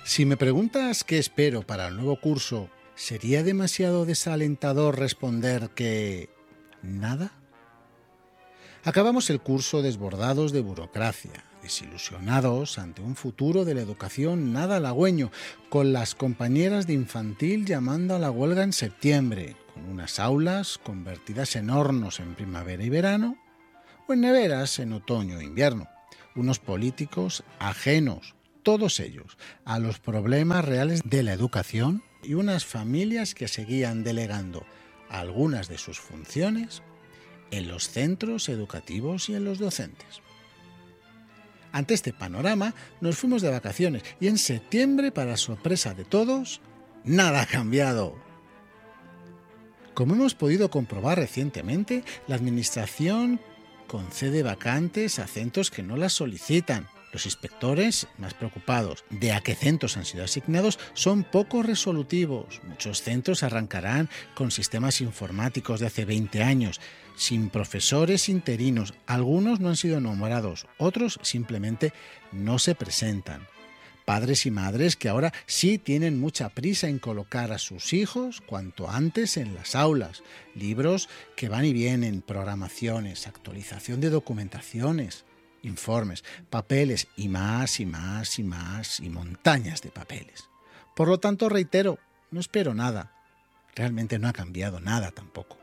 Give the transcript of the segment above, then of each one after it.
Si me preguntas qué espero para el nuevo curso, ¿sería demasiado desalentador responder que nada? Acabamos el curso desbordados de burocracia, desilusionados ante un futuro de la educación nada halagüeño, con las compañeras de infantil llamando a la huelga en septiembre, con unas aulas convertidas en hornos en primavera y verano, o en neveras en otoño e invierno, unos políticos ajenos, todos ellos, a los problemas reales de la educación y unas familias que seguían delegando algunas de sus funciones en los centros educativos y en los docentes. Ante este panorama nos fuimos de vacaciones y en septiembre, para sorpresa de todos, nada ha cambiado. Como hemos podido comprobar recientemente, la Administración concede vacantes a centros que no las solicitan. Los inspectores, más preocupados de a qué centros han sido asignados, son poco resolutivos. Muchos centros arrancarán con sistemas informáticos de hace 20 años, sin profesores interinos. Algunos no han sido nombrados, otros simplemente no se presentan. Padres y madres que ahora sí tienen mucha prisa en colocar a sus hijos cuanto antes en las aulas. Libros que van y vienen, programaciones, actualización de documentaciones, informes, papeles y más y más y más y montañas de papeles. Por lo tanto, reitero, no espero nada. Realmente no ha cambiado nada tampoco.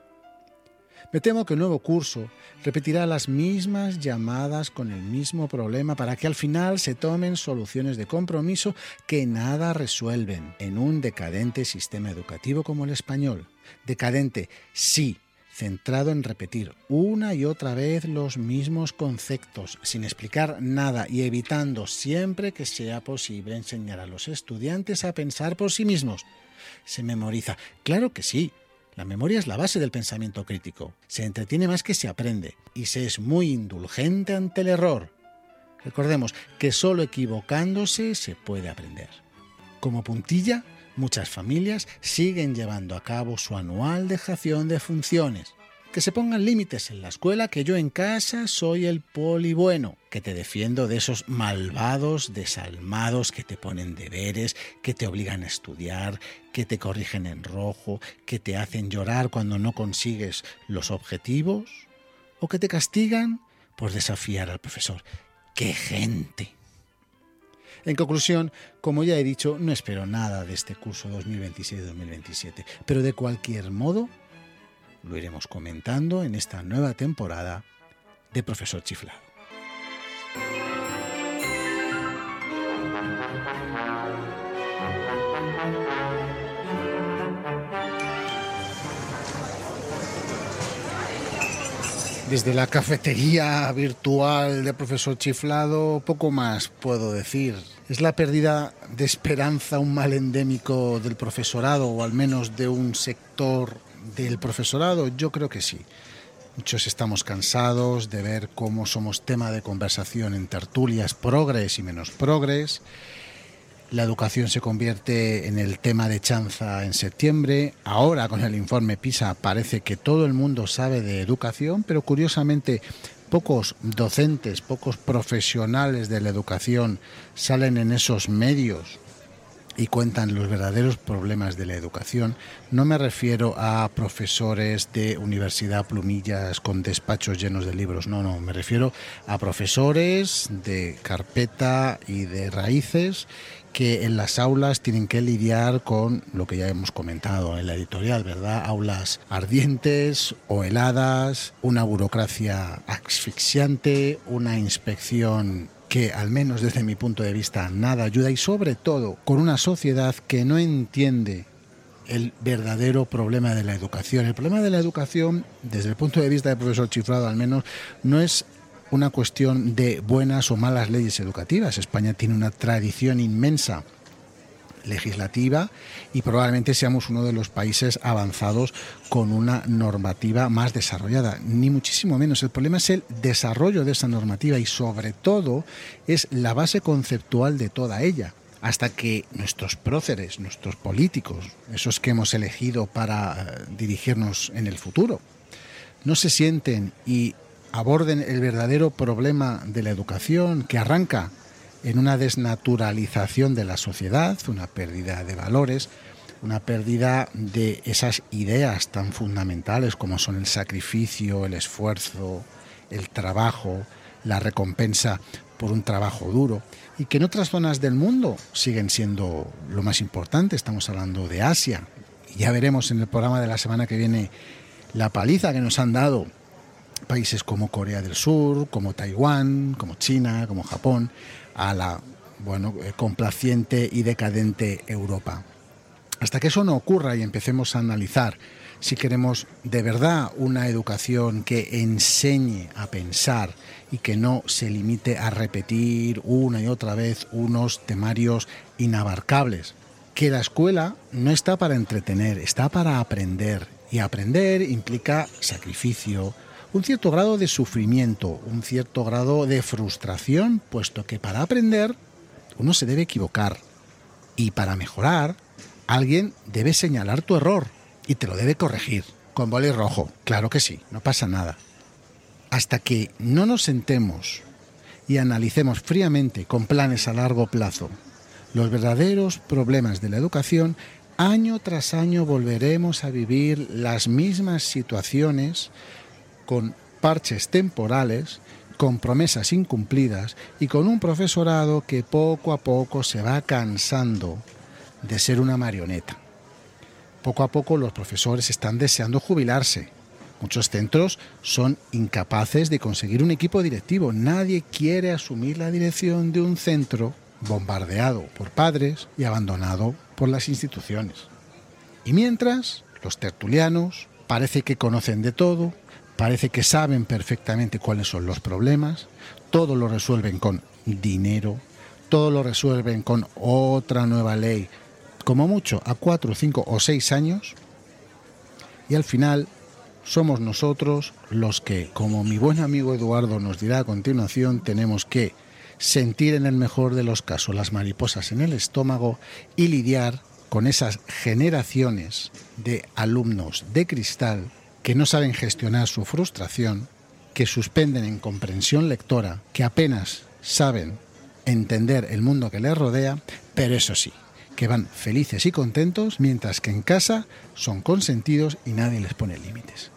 Me temo que el nuevo curso repetirá las mismas llamadas con el mismo problema para que al final se tomen soluciones de compromiso que nada resuelven en un decadente sistema educativo como el español. Decadente, sí, centrado en repetir una y otra vez los mismos conceptos, sin explicar nada y evitando siempre que sea posible enseñar a los estudiantes a pensar por sí mismos. Se memoriza, claro que sí. La memoria es la base del pensamiento crítico. Se entretiene más que se aprende y se es muy indulgente ante el error. Recordemos que solo equivocándose se puede aprender. Como puntilla, muchas familias siguen llevando a cabo su anual dejación de funciones. Que se pongan límites en la escuela, que yo en casa soy el poli bueno, que te defiendo de esos malvados desalmados que te ponen deberes, que te obligan a estudiar, que te corrigen en rojo, que te hacen llorar cuando no consigues los objetivos, o que te castigan por desafiar al profesor. ¡Qué gente! En conclusión, como ya he dicho, no espero nada de este curso 2026-2027, pero de cualquier modo lo iremos comentando en esta nueva temporada de Profesor Chiflado. Desde la cafetería virtual de Profesor Chiflado, poco más puedo decir. ¿Es la pérdida de esperanza un mal endémico del profesorado, o al menos de un sector del profesorado? Yo creo que sí. Muchos estamos cansados de ver cómo somos tema de conversación en tertulias progres y menos progres. La educación se convierte en el tema de chanza en septiembre. Ahora, con el informe PISA, parece que todo el mundo sabe de educación, pero curiosamente pocos docentes, pocos profesionales de la educación salen en esos medios y cuentan los verdaderos problemas de la educación. No me refiero a profesores de universidad plumillas con despachos llenos de libros, no, me refiero a profesores de carpeta y de raíces que en las aulas tienen que lidiar con lo que ya hemos comentado en la editorial, ¿verdad? Aulas ardientes o heladas, una burocracia asfixiante, una inspección que, al menos desde mi punto de vista, nada ayuda, y sobre todo con una sociedad que no entiende el verdadero problema de la educación. El problema de la educación, desde el punto de vista del profesor Chiflado al menos, no es una cuestión de buenas o malas leyes educativas. España tiene una tradición inmensa legislativa y probablemente seamos uno de los países avanzados con una normativa más desarrollada, ni muchísimo menos. El problema es el desarrollo de esa normativa y sobre todo es la base conceptual de toda ella. Hasta que nuestros próceres, nuestros políticos, esos que hemos elegido para dirigirnos en el futuro, no se sienten y aborden el verdadero problema de la educación, que arranca en una desnaturalización de la sociedad, una pérdida de valores, una pérdida de esas ideas tan fundamentales como son el sacrificio, el esfuerzo, el trabajo, la recompensa por un trabajo duro, y que en otras zonas del mundo siguen siendo lo más importante. Estamos hablando de Asia. Ya veremos en el programa de la semana que viene la paliza que nos han dado países como Corea del Sur, como Taiwán, como China, como Japón, a la complaciente y decadente Europa. Hasta que eso no ocurra y empecemos a analizar si queremos de verdad una educación que enseñe a pensar y que no se limite a repetir una y otra vez unos temarios inabarcables. Que la escuela no está para entretener, está para aprender. Y aprender implica sacrificio, un cierto grado de sufrimiento, un cierto grado de frustración, puesto que para aprender uno se debe equivocar. Y para mejorar, alguien debe señalar tu error y te lo debe corregir. Con boli rojo, claro que sí, no pasa nada. Hasta que no nos sentemos y analicemos fríamente, con planes a largo plazo, los verdaderos problemas de la educación, año tras año volveremos a vivir las mismas situaciones con parches temporales, con promesas incumplidas y con un profesorado que poco a poco se va cansando de ser una marioneta. Poco a poco los profesores están deseando jubilarse. Muchos centros son incapaces de conseguir un equipo directivo. Nadie quiere asumir la dirección de un centro bombardeado por padres y abandonado por las instituciones. Y mientras, los tertulianos parece que conocen de todo, parece que saben perfectamente cuáles son los problemas, todo lo resuelven con dinero, todo lo resuelven con otra nueva ley, como mucho a 4, 5 o 6 años, y al final somos nosotros los que, como mi buen amigo Eduardo nos dirá a continuación, tenemos que sentir en el mejor de los casos las mariposas en el estómago y lidiar con esas generaciones de alumnos de cristal que no saben gestionar su frustración, que suspenden en comprensión lectora, que apenas saben entender el mundo que les rodea, pero eso sí, que van felices y contentos, mientras que en casa son consentidos y nadie les pone límites.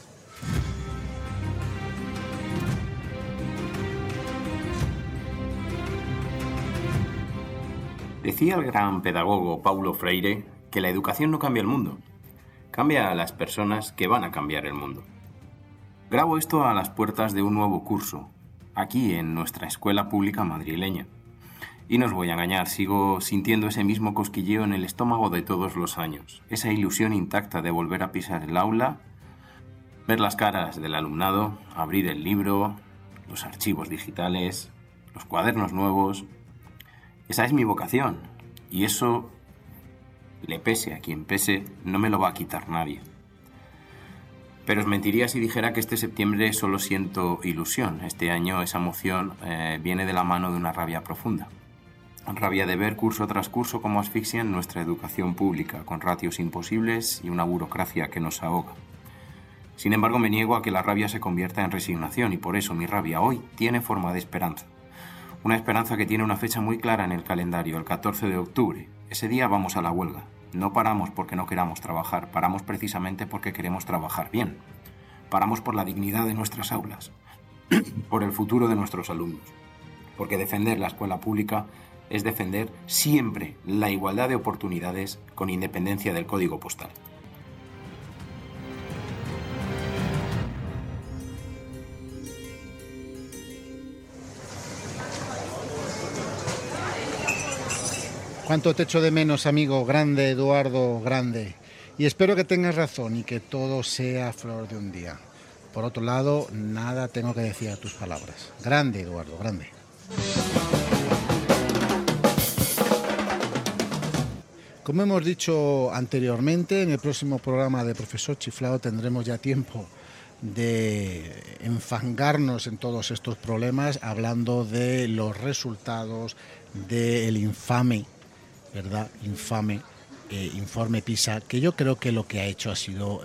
Decía el gran pedagogo Paulo Freire que la educación no cambia el mundo, cambia a las personas que van a cambiar el mundo. Grabo esto a las puertas de un nuevo curso, aquí en nuestra escuela pública madrileña. Y no os voy a engañar, sigo sintiendo ese mismo cosquilleo en el estómago de todos los años, esa ilusión intacta de volver a pisar el aula, ver las caras del alumnado, abrir el libro, los archivos digitales, los cuadernos nuevos. Esa es mi vocación, y eso, le pese a quien pese, no me lo va a quitar nadie. Pero os mentiría si dijera que este septiembre solo siento ilusión. Este año esa emoción viene de la mano de una rabia profunda. Rabia de ver curso tras curso cómo asfixian nuestra educación pública, con ratios imposibles y una burocracia que nos ahoga. Sin embargo, me niego a que la rabia se convierta en resignación, y por eso mi rabia hoy tiene forma de esperanza. Una esperanza que tiene una fecha muy clara en el calendario, el 14 de octubre. Ese día vamos a la huelga. No paramos porque no queramos trabajar, paramos precisamente porque queremos trabajar bien. Paramos por la dignidad de nuestras aulas, por el futuro de nuestros alumnos. Porque defender la escuela pública es defender siempre la igualdad de oportunidades con independencia del código postal. Cuánto te echo de menos, amigo, grande Eduardo, grande. Y espero que tengas razón y que todo sea flor de un día. Por otro lado, nada tengo que decir a tus palabras. Grande, Eduardo, grande. Como hemos dicho anteriormente, en el próximo programa de Profesor Chiflado tendremos ya tiempo de enfangarnos en todos estos problemas, hablando de los resultados del infame, ¿verdad? Infame informe PISA, que yo creo que lo que ha hecho ha sido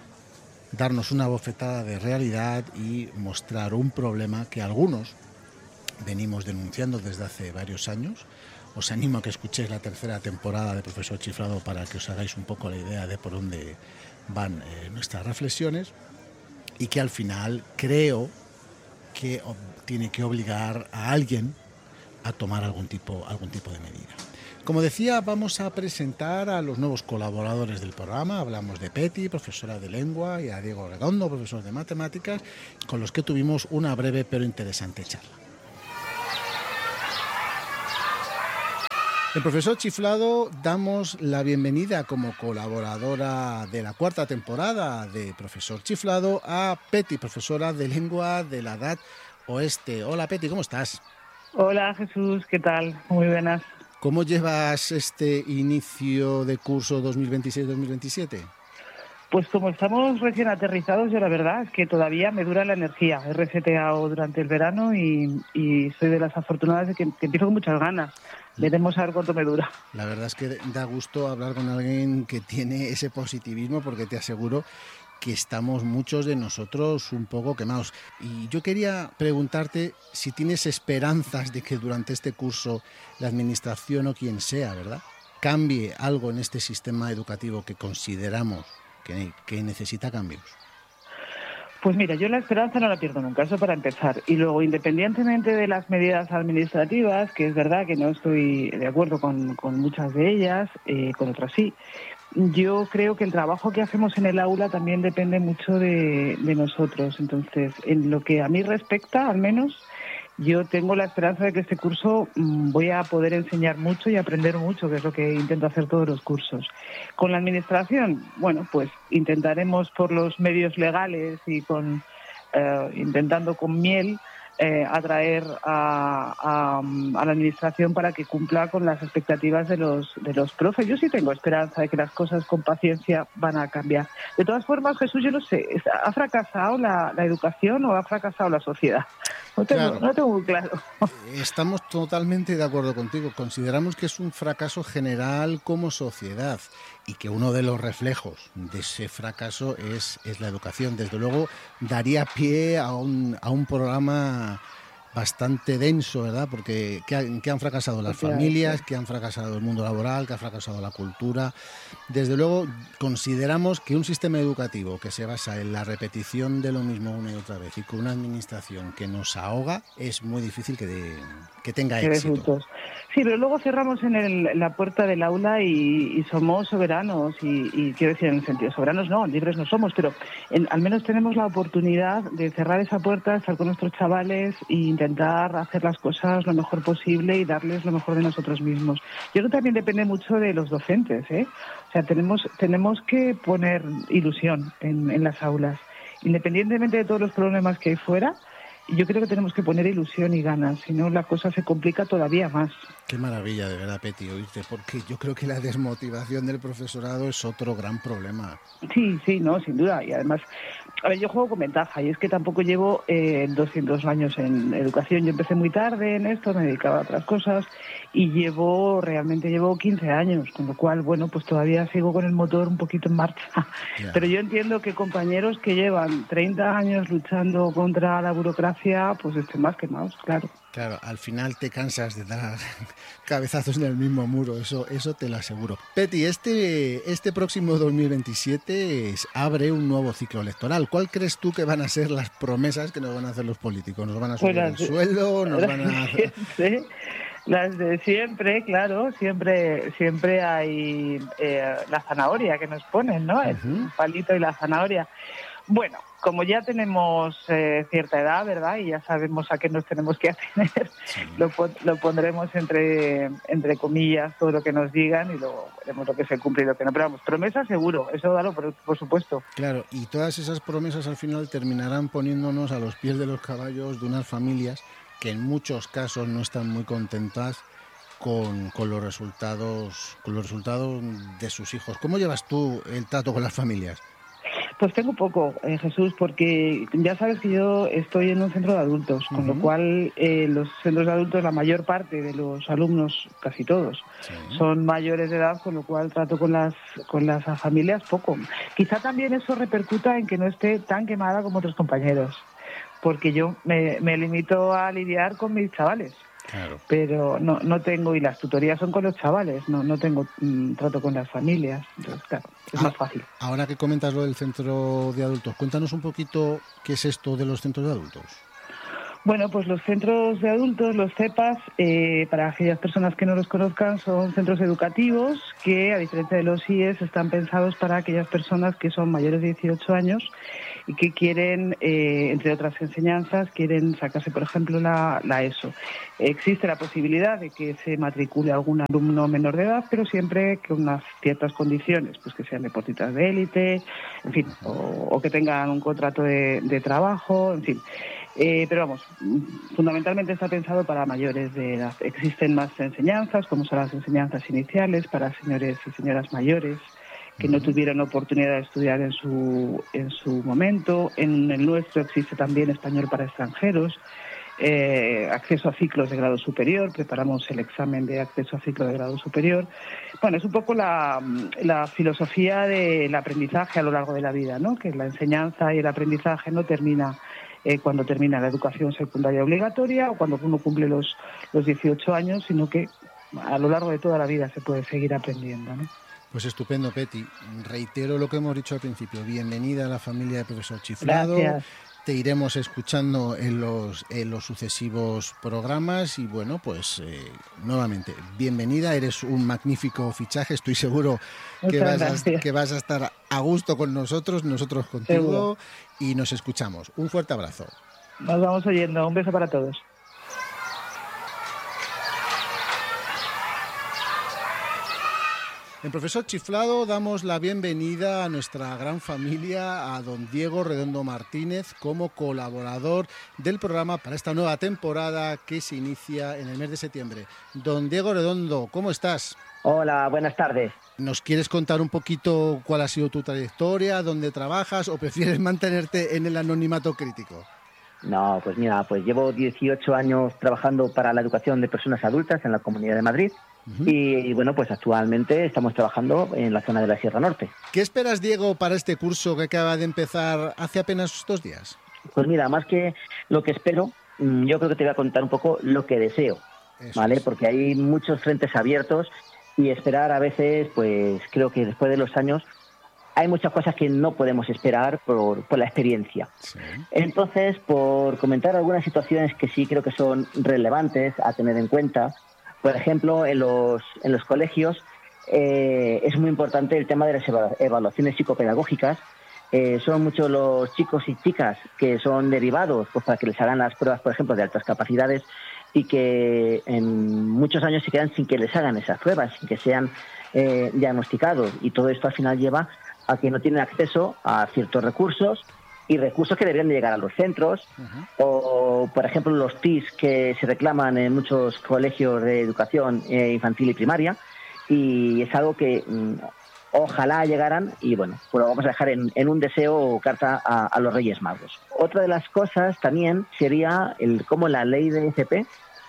darnos una bofetada de realidad y mostrar un problema que algunos venimos denunciando desde hace varios años. Os animo a que escuchéis la tercera temporada de Profesor Chiflado para que os hagáis un poco la idea de por dónde van nuestras reflexiones, y que al final creo que tiene que obligar a alguien a tomar algún tipo de medida. Como decía, vamos a presentar a los nuevos colaboradores del programa. Hablamos de Peti, profesora de lengua, y a Diego Redondo, profesor de matemáticas, con los que tuvimos una breve pero interesante charla. El profesor Chiflado damos la bienvenida como colaboradora de la cuarta temporada de Profesor Chiflado a Peti, profesora de lengua de la Edad Oeste. Hola Peti, ¿cómo estás? Hola Jesús, ¿qué tal? Muy buenas. ¿Cómo llevas este inicio de curso 2026-2027? Pues como estamos recién aterrizados, yo la verdad es que todavía me dura la energía. He reseteado durante el verano y soy de las afortunadas de que empiezo con muchas ganas. Veremos a ver cuánto me dura. La verdad es que da gusto hablar con alguien que tiene ese positivismo, porque te aseguro que estamos muchos de nosotros un poco quemados. Y yo quería preguntarte si tienes esperanzas de que durante este curso la administración o quien sea, ¿verdad?, cambie algo en este sistema educativo que consideramos que necesita cambios. Pues mira, yo la esperanza no la pierdo nunca, eso para empezar. Y luego, independientemente de las medidas administrativas, que es verdad que no estoy de acuerdo con muchas de ellas, con otras sí, yo creo que el trabajo que hacemos en el aula también depende mucho de nosotros. Entonces, en lo que a mí respecta, al menos, yo tengo la esperanza de que este curso voy a poder enseñar mucho y aprender mucho, que es lo que intento hacer todos los cursos. Con la administración, bueno, pues intentaremos por los medios legales y intentando con miel atraer a la administración para que cumpla con las expectativas de los profes. Yo sí tengo esperanza de que las cosas con paciencia van a cambiar. De todas formas, Jesús, yo no sé, ¿ha fracasado la educación o ha fracasado la sociedad? No tengo muy claro. Estamos totalmente de acuerdo contigo. Consideramos que es un fracaso general como sociedad y que uno de los reflejos de ese fracaso es la educación. Desde luego daría pie a un programa bastante denso, ¿verdad? Porque ¿qué han fracasado las familias? ¿Qué han fracasado el mundo laboral? ¿Qué ha fracasado la cultura? Desde luego consideramos que un sistema educativo que se basa en la repetición de lo mismo una y otra vez y con una administración que nos ahoga es muy difícil que tenga éxito. Sí, pero luego cerramos en la puerta del aula y somos soberanos y quiero decir, en el sentido, soberanos no, libres no somos, pero al menos tenemos la oportunidad de cerrar esa puerta, estar con nuestros chavales e intentar hacer las cosas lo mejor posible y darles lo mejor de nosotros mismos. Yo creo que también depende mucho de los docentes, ¿eh? O sea, tenemos que poner ilusión en las aulas, independientemente de todos los problemas que hay fuera. Yo creo que tenemos que poner ilusión y ganas, si no la cosa se complica todavía más. Qué maravilla, de verdad, Peti, oírte, porque yo creo que la desmotivación del profesorado es otro gran problema. Sí, no, sin duda. Y además, a ver, yo juego con ventaja, y es que tampoco llevo 200 años en educación. Yo empecé muy tarde en esto, me dedicaba a otras cosas, y realmente llevo 15 años, con lo cual, bueno, pues todavía sigo con el motor un poquito en marcha. Yeah. Pero yo entiendo que compañeros que llevan 30 años luchando contra la burocracia, pues estén más quemados, claro. Claro, al final te cansas de dar cabezazos en el mismo muro, eso te lo aseguro. Peti, este próximo 2027 abre un nuevo ciclo electoral. ¿Cuál crees tú que van a ser las promesas que nos van a hacer los políticos? ¿Nos van a subir el sueldo? ¿Nos van a...? Las de siempre, claro, siempre hay la zanahoria que nos ponen, ¿no? El palito y la zanahoria. Bueno, como ya tenemos cierta edad, ¿verdad? Y ya sabemos a qué nos tenemos que atener, sí. Lo pondremos entre comillas todo lo que nos digan y luego veremos lo que se cumple y lo que no. Pero vamos, promesas seguro, eso dalo por supuesto. Claro, y todas esas promesas al final terminarán poniéndonos a los pies de los caballos de unas familias que en muchos casos no están muy contentas con los resultados de sus hijos. ¿Cómo llevas tú el trato con las familias? Pues tengo poco, Jesús, porque ya sabes que yo estoy en un centro de adultos, con lo cual los centros de adultos, la mayor parte de los alumnos, casi todos, son mayores de edad, con lo cual trato con las familias poco. Quizá también eso repercuta en que no esté tan quemada como otros compañeros, porque yo me limito a lidiar con mis chavales. Claro. Pero no tengo, y las tutorías son con los chavales, no tengo trato con las familias, entonces claro, es más fácil. Ahora que comentas lo del centro de adultos, cuéntanos un poquito qué es esto de los centros de adultos. Bueno, pues los centros de adultos, los CEPAS, para aquellas personas que no los conozcan, son centros educativos que, a diferencia de los IES, están pensados para aquellas personas que son mayores de 18 años y que quieren, entre otras enseñanzas, quieren sacarse, por ejemplo, la ESO. Existe la posibilidad de que se matricule algún alumno menor de edad, pero siempre con unas ciertas condiciones, pues que sean deportistas de élite, en fin, o que tengan un contrato de trabajo, en fin. Pero vamos, fundamentalmente está pensado para mayores de edad. Existen más enseñanzas, como son las enseñanzas iniciales para señores y señoras mayores que no tuvieron oportunidad de estudiar en su momento. En el nuestro existe también español para extranjeros, acceso a ciclos de grado superior, preparamos el examen de acceso a ciclo de grado superior. Bueno, es un poco la filosofía del aprendizaje a lo largo de la vida, ¿no? Que la enseñanza y el aprendizaje no termina cuando termina la educación secundaria obligatoria o cuando uno cumple los 18 años, sino que a lo largo de toda la vida se puede seguir aprendiendo, ¿no? Pues estupendo, Peti. Reitero lo que hemos dicho al principio. Bienvenida a la familia de Profesor Chiflado. Gracias. Te iremos escuchando en los sucesivos programas y bueno, pues nuevamente, bienvenida, eres un magnífico fichaje, estoy seguro que vas a estar a gusto con nosotros contigo. Seguro. Y nos escuchamos. Un fuerte abrazo. Nos vamos oyendo, un beso para todos. En Profesor Chiflado damos la bienvenida a nuestra gran familia, a don Diego Redondo Martínez, como colaborador del programa para esta nueva temporada que se inicia en el mes de septiembre. Don Diego Redondo, ¿cómo estás? Hola, buenas tardes. ¿Nos quieres contar un poquito cuál ha sido tu trayectoria, dónde trabajas o prefieres mantenerte en el anonimato crítico? No, pues mira, pues llevo 18 años trabajando para la educación de personas adultas en la Comunidad de Madrid. Y bueno, pues actualmente estamos trabajando en la zona de la Sierra Norte. ¿Qué esperas, Diego, para este curso que acaba de empezar hace apenas 2 días? Pues mira, más que lo que espero, yo creo que te voy a contar un poco lo que deseo, ¿vale? Es. Porque hay muchos frentes abiertos y esperar a veces, pues creo que después de los años hay muchas cosas que no podemos esperar por la experiencia. Sí. Entonces, por comentar algunas situaciones que sí creo que son relevantes a tener en cuenta. Por ejemplo, en los colegios es muy importante el tema de las evaluaciones psicopedagógicas. Son muchos los chicos y chicas que son derivados pues, para que les hagan las pruebas, por ejemplo, de altas capacidades y que en muchos años se quedan sin que les hagan esas pruebas, sin que sean diagnosticados. Y todo esto al final lleva a que no tienen acceso a ciertos recursos y recursos que deberían de llegar a los centros, o por ejemplo los TIS que se reclaman en muchos colegios de educación infantil y primaria, y es algo que ojalá llegaran y bueno, pues lo vamos a dejar en un deseo o carta a los Reyes Magos. Otra de las cosas también sería cómo la ley de FP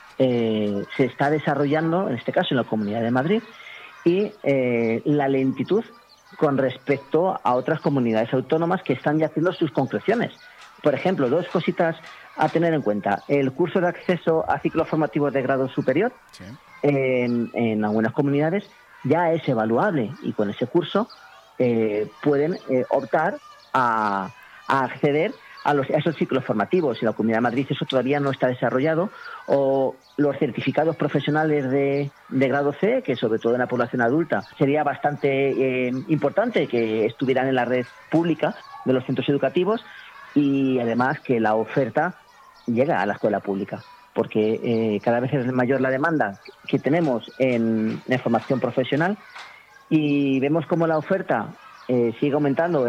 se está desarrollando, en este caso en la Comunidad de Madrid, y la lentitud con respecto a otras comunidades autónomas que están ya haciendo sus concreciones. Por ejemplo, 2 cositas a tener en cuenta. El curso de acceso a ciclos formativos de grado superior, sí, en algunas comunidades ya es evaluable y con ese curso pueden optar a acceder a esos ciclos formativos. En la Comunidad de Madrid eso todavía no está desarrollado, o los certificados profesionales de grado C, que sobre todo en la población adulta sería bastante importante que estuvieran en la red pública de los centros educativos, y además que la oferta llega a la escuela pública, porque cada vez es mayor la demanda que tenemos en formación profesional, y vemos cómo la oferta sigue aumentando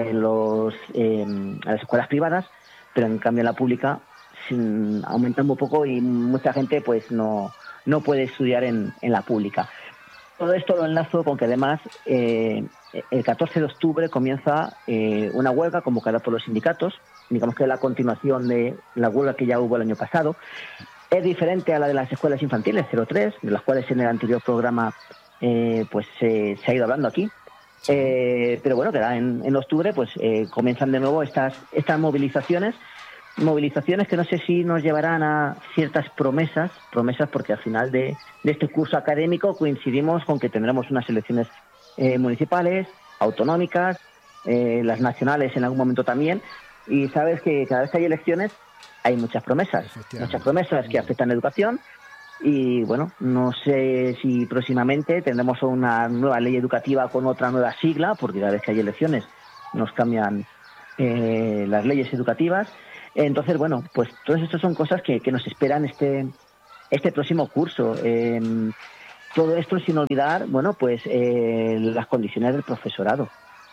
en las escuelas privadas, pero en cambio en la pública aumenta muy poco y mucha gente pues no puede estudiar en la pública. Todo esto lo enlazo con que además el 14 de octubre comienza una huelga convocada por los sindicatos, digamos que es la continuación de la huelga que ya hubo el año pasado. Es diferente a la de las escuelas infantiles 03, de las cuales en el anterior programa pues se ha ido hablando aquí. Pero bueno, que en octubre pues comienzan de nuevo estas movilizaciones movilizaciones que no sé si nos llevarán a ciertas promesas porque al final de este curso académico coincidimos con que tendremos unas elecciones municipales, autonómicas, las nacionales en algún momento también, y sabes que cada vez que hay elecciones hay muchas promesas que afectan a la educación. Y bueno, no sé si próximamente tendremos una nueva ley educativa con otra nueva sigla, porque cada vez que hay elecciones nos cambian las leyes educativas. Entonces, bueno, pues todas estas son cosas que nos esperan este próximo curso. Todo esto sin olvidar, bueno, pues las condiciones del profesorado.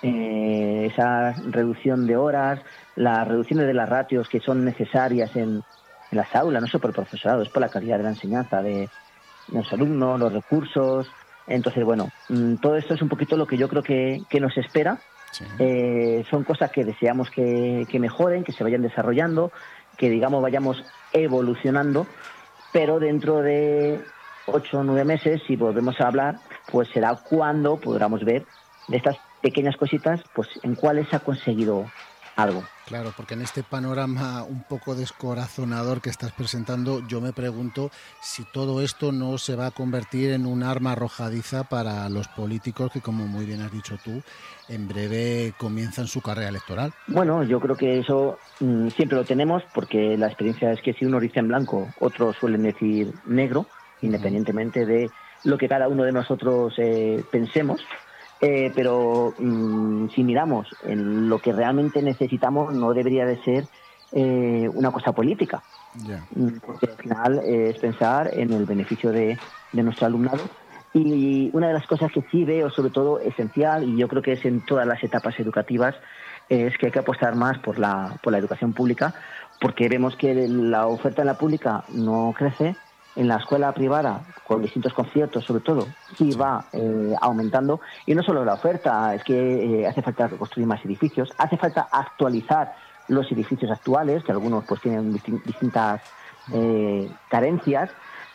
Esa reducción de horas, las reducciones de las ratios que son necesarias en las aulas, no solo por el profesorado, es por la calidad de la enseñanza de los alumnos, los recursos. Entonces, bueno, todo esto es un poquito lo que yo creo que nos espera. Sí. Son cosas que deseamos que mejoren, que se vayan desarrollando, que digamos vayamos evolucionando, pero dentro de 8 o 9 meses, si volvemos a hablar, pues será cuando podamos ver de estas pequeñas cositas, pues en cuáles se ha conseguido algo. Claro, porque en este panorama un poco descorazonador que estás presentando, yo me pregunto si todo esto no se va a convertir en un arma arrojadiza para los políticos que, como muy bien has dicho tú, en breve comienzan su carrera electoral. Bueno, yo creo que eso siempre lo tenemos, porque la experiencia es que si unos dicen blanco, otros suelen decir negro, independientemente de lo que cada uno de nosotros pensemos. Pero si miramos en lo que realmente necesitamos, no debería de ser una cosa política. Yeah. Porque al final es pensar en el beneficio de nuestro alumnado. Y una de las cosas que sí veo, sobre todo esencial, y yo creo que es en todas las etapas educativas, es que hay que apostar más por la educación pública, porque vemos que la oferta en la pública no crece. En la escuela privada, con distintos conciertos sobre todo, sí va aumentando. Y no solo la oferta, es que hace falta construir más edificios, hace falta actualizar los edificios actuales, que algunos pues tienen distintas carencias,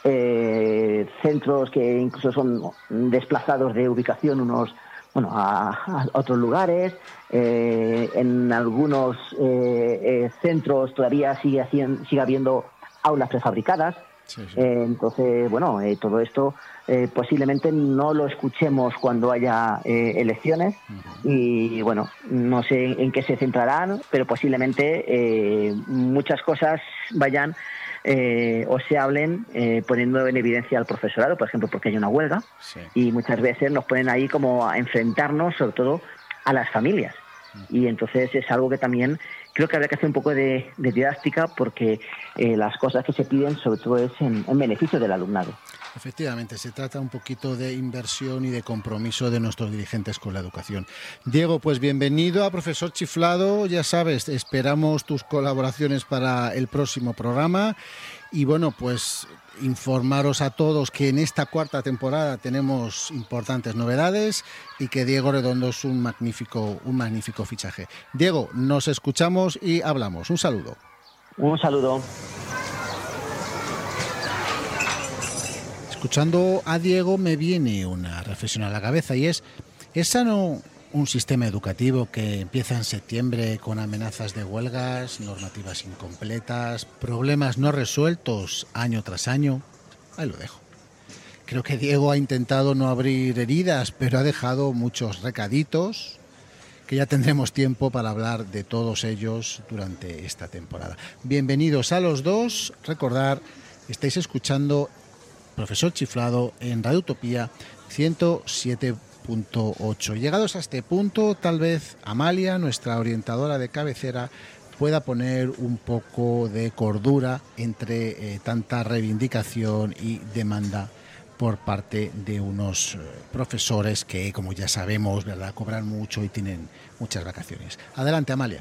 centros que incluso son desplazados de ubicación unos a otros lugares. En algunos centros todavía sigue habiendo aulas prefabricadas. Sí. Entonces, bueno, todo esto posiblemente no lo escuchemos cuando haya elecciones. Y bueno, no sé en qué se centrarán, pero posiblemente muchas cosas vayan o se hablen poniendo en evidencia al profesorado, por ejemplo, porque hay una huelga. Sí. Y muchas veces nos ponen ahí como a enfrentarnos sobre todo a las familias. Y entonces es algo que también creo que habría que hacer un poco de didáctica, porque las cosas que se piden sobre todo es en beneficio del alumnado. Efectivamente, se trata un poquito de inversión y de compromiso de nuestros dirigentes con la educación. Diego, pues bienvenido a Profesor Chiflado. Ya sabes, esperamos tus colaboraciones para el próximo programa. Y bueno, pues informaros a todos que en esta 4ª temporada tenemos importantes novedades y que Diego Redondo es un magnífico fichaje. Diego, nos escuchamos y hablamos. Un saludo. Un saludo. Escuchando a Diego me viene una reflexión a la cabeza, y ¿es sano un sistema educativo que empieza en septiembre con amenazas de huelgas, normativas incompletas, problemas no resueltos año tras año? Ahí lo dejo. Creo que Diego ha intentado no abrir heridas, pero ha dejado muchos recaditos que ya tendremos tiempo para hablar de todos ellos durante esta temporada. Bienvenidos a los dos. Recordar, estáis escuchando Profesor Chiflado en Radio Utopía 107.8. Llegados a este punto, tal vez Amalia, nuestra orientadora de cabecera, pueda poner un poco de cordura entre tanta reivindicación y demanda por parte de unos profesores que, como ya sabemos, ¿verdad?, cobran mucho y tienen muchas vacaciones. Adelante, Amalia.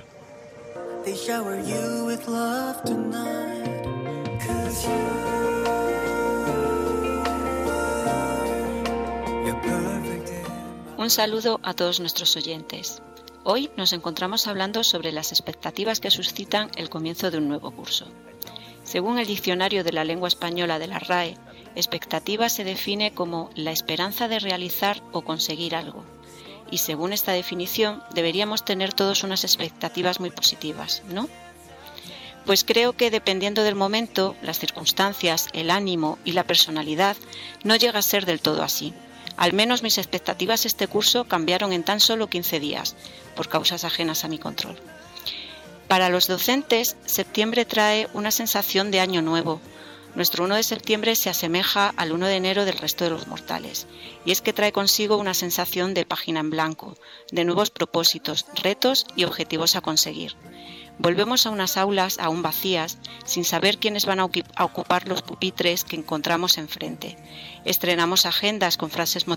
Un saludo a todos nuestros oyentes. Hoy nos encontramos hablando sobre las expectativas que suscitan el comienzo de un nuevo curso. Según el Diccionario de la Lengua Española de la RAE, expectativa se define como la esperanza de realizar o conseguir algo. Y según esta definición, deberíamos tener todos unas expectativas muy positivas, ¿no? Pues creo que dependiendo del momento, las circunstancias, el ánimo y la personalidad, no llega a ser del todo así. Al menos mis expectativas este curso cambiaron en tan solo 15 días, por causas ajenas a mi control. Para los docentes, septiembre trae una sensación de año nuevo. Nuestro 1 de septiembre se asemeja al 1 de enero del resto de los mortales, y es que trae consigo una sensación de página en blanco, de nuevos propósitos, retos y objetivos a conseguir. Volvemos a unas aulas aún vacías, sin saber quiénes van a ocupar los pupitres que encontramos enfrente. Estrenamos agendas con frases motivadoras